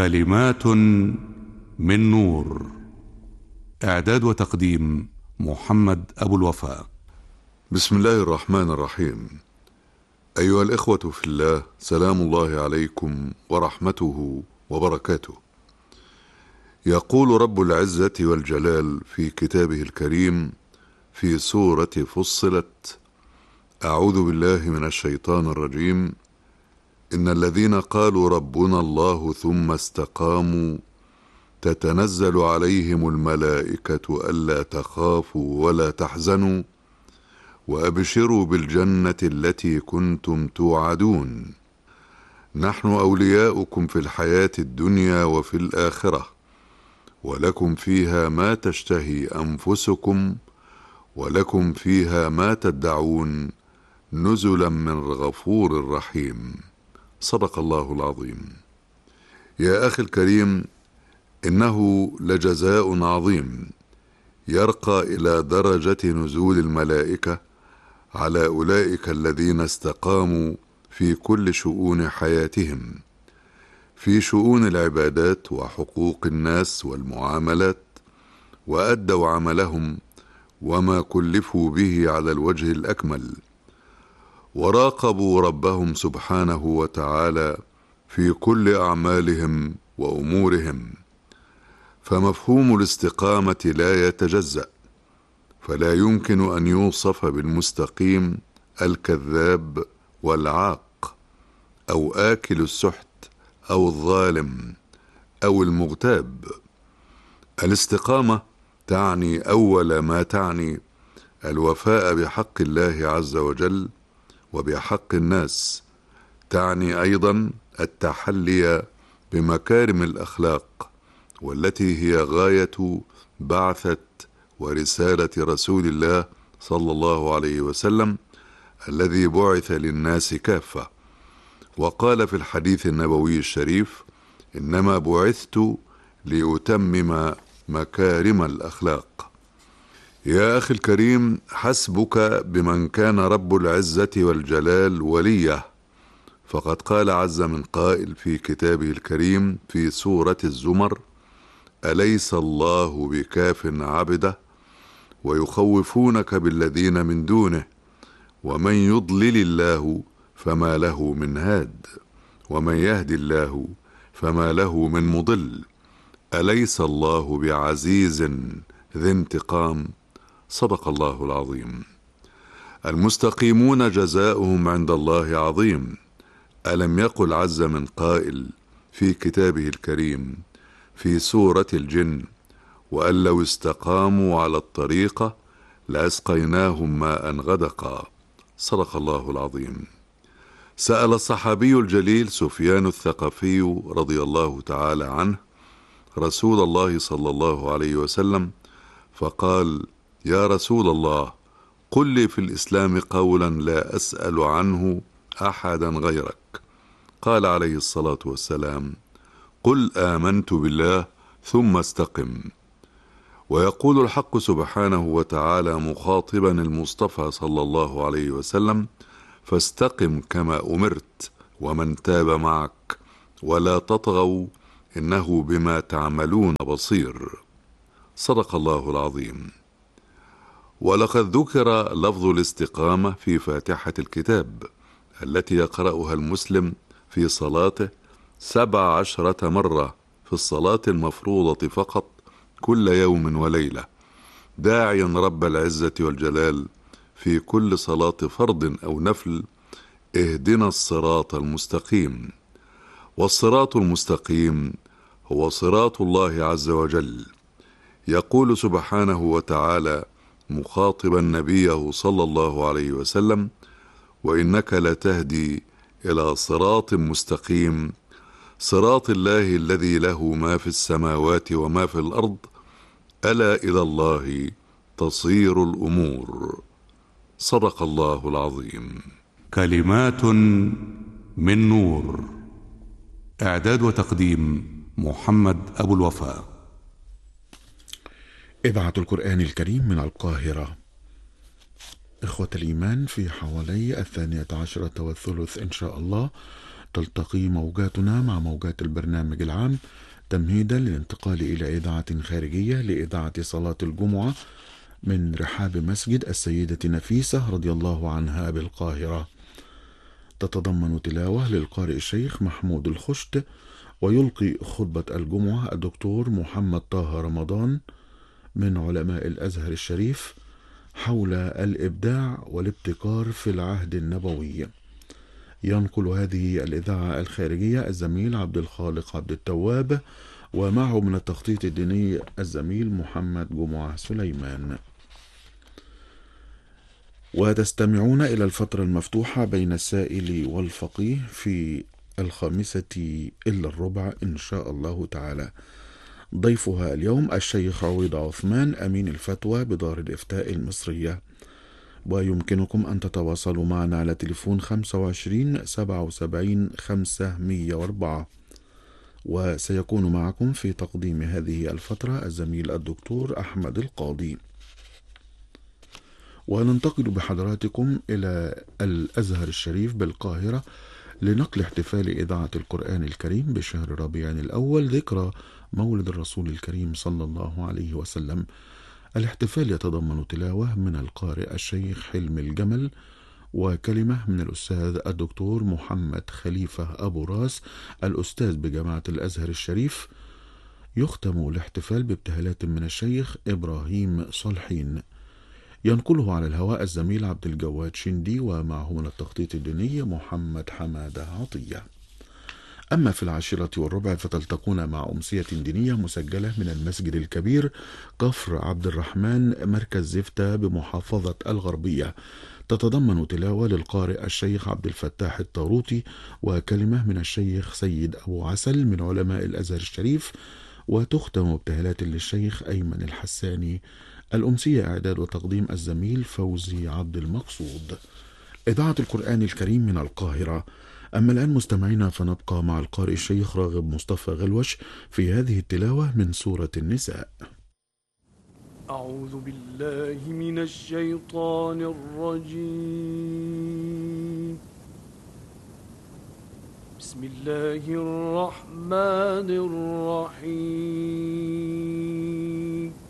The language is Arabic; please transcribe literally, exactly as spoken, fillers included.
كلمات من نور. إعداد وتقديم محمد أبو الوفاء. بسم الله الرحمن الرحيم. أيها الإخوة في الله، سلام الله عليكم ورحمته وبركاته. يقول رب العزة والجلال في كتابه الكريم في سورة فصلت: أعوذ بالله من الشيطان الرجيم. إن الذين قالوا ربنا الله ثم استقاموا تتنزل عليهم الملائكة ألا تخافوا ولا تحزنوا وأبشروا بالجنة التي كنتم توعدون نحن أولياؤكم في الحياة الدنيا وفي الآخرة ولكم فيها ما تشتهي أنفسكم ولكم فيها ما تدعون نزلا من غفور رحيم. صدق الله العظيم. يا أخي الكريم، إنه لجزاء عظيم يرقى إلى درجة نزول الملائكة على أولئك الذين استقاموا في كل شؤون حياتهم، في شؤون العبادات وحقوق الناس والمعاملات، وأدوا عملهم وما كلفوا به على الوجه الأكمل، وراقبوا ربهم سبحانه وتعالى في كل أعمالهم وأمورهم. فمفهوم الاستقامة لا يتجزأ، فلا يمكن أن يوصف بالمستقيم الكذاب والعاق أو آكل السحت أو الظالم أو المغتاب. الاستقامة تعني أول ما تعني الوفاء بحق الله عز وجل وبحق الناس، تعني أيضا التحلي بمكارم الأخلاق، والتي هي غاية بعثة ورسالة رسول الله صلى الله عليه وسلم الذي بعث للناس كافة. وقال في الحديث النبوي الشريف: إنما بعثت لأتمم مكارم الأخلاق. يا أخي الكريم، حسبك بمن كان رب العزة والجلال وليه، فقد قال عز من قائل في كتابه الكريم في سورة الزمر: أليس الله بكاف عبده ويخوفونك بالذين من دونه ومن يضلل الله فما له من هاد ومن يهدي الله فما له من مضل أليس الله بعزيز ذي انتقام. صدق الله العظيم. المستقيمون جزاؤهم عند الله عظيم. ألم يقل عز من قائل في كتابه الكريم في سورة الجن: وأن لو استقاموا على الطريقة لأسقيناهم ماء غدقا. صدق الله العظيم. سأل الصحابي الجليل سفيان الثقفي رضي الله تعالى عنه رسول الله صلى الله عليه وسلم فقال: يا رسول الله، قل لي في الإسلام قولا لا أسأل عنه أحدا غيرك. قال عليه الصلاة والسلام: قل آمنت بالله ثم استقم. ويقول الحق سبحانه وتعالى مخاطبا المصطفى صلى الله عليه وسلم: فاستقم كما أمرت ومن تاب معك ولا تطغوا إنه بما تعملون بصير. صدق الله العظيم. ولقد ذكر لفظ الاستقامة في فاتحة الكتاب التي يقرأها المسلم في صلاته سبع عشرة مرة في الصلاة المفروضة فقط كل يوم وليلة، داعيا رب العزة والجلال في كل صلاة فرض أو نفل: اهدنا الصراط المستقيم. والصراط المستقيم هو صراط الله عز وجل. يقول سبحانه وتعالى مخاطبا نبيه صلى الله عليه وسلم: وإنك لتهدي إلى صراط مستقيم صراط الله الذي له ما في السماوات وما في الأرض ألا إلى الله تصير الأمور. صدق الله العظيم. كلمات من نور. إعداد وتقديم محمد أبو الوفاء. إذاعة القرآن الكريم من القاهرة. إخوة الإيمان، في حوالي الثانية عشرة والثلث إن شاء الله تلتقي موجاتنا مع موجات البرنامج العام تمهيدا للانتقال إلى إذاعة خارجية لإذاعة صلاة الجمعة من رحاب مسجد السيدة نفيسة رضي الله عنها بالقاهرة، تتضمن تلاوة للقارئ الشيخ محمود الخشت، ويلقي خطبة الجمعة الدكتور محمد طه رمضان من علماء الأزهر الشريف حول الإبداع والابتكار في العهد النبوي. ينقل هذه الإذاعة الخارجية الزميل عبد الخالق عبد التواب، ومعه من التخطيط الديني الزميل محمد جمعة سليمان. وتستمعون إلى الفترة المفتوحة بين السائل والفقيه في الخامسة إلا الربع إن شاء الله تعالى. ضيفها اليوم الشيخ عويض عثمان أمين الفتوى بدار الإفتاء المصرية، ويمكنكم أن تتواصلوا معنا على تليفون خمسة وعشرين سبعة وسبعين خمسمائة وأربعة. وسيكون معكم في تقديم هذه الفترة الزميل الدكتور أحمد القاضي. وننتقل بحضراتكم إلى الأزهر الشريف بالقاهرة لنقل احتفال إذاعة القرآن الكريم بشهر ربيع الأول ذكرى مولد الرسول الكريم صلى الله عليه وسلم. الاحتفال يتضمن تلاوة من القارئ الشيخ حلم الجمل، وكلمة من الأستاذ الدكتور محمد خليفة أبو راس الأستاذ بجامعة الأزهر الشريف. يختم الاحتفال بابتهالات من الشيخ إبراهيم صالحين. ينقله على الهواء الزميل عبد الجواد شندي، ومعه من التخطيط الديني محمد حمادة عطية. أما في العاشرة والربع فتلتقون مع أمسية دينية مسجلة من المسجد الكبير كفر عبد الرحمن مركز زفتة بمحافظة الغربية، تتضمن تلاوة للقارئ الشيخ عبد الفتاح الطاروطي، وكلمة من الشيخ سيد أبو عسل من علماء الأزهر الشريف، وتختم ابتهالات للشيخ أيمن الحساني. الأمسية إعداد وتقديم الزميل فوزي عبد المقصود. إذاعة القرآن الكريم من القاهرة. أما الآن مستمعينا فنبقى مع القارئ الشيخ راغب مصطفى غلوش في هذه التلاوة من سورة النساء. أعوذ بالله من الشيطان الرجيم. بسم الله الرحمن الرحيم.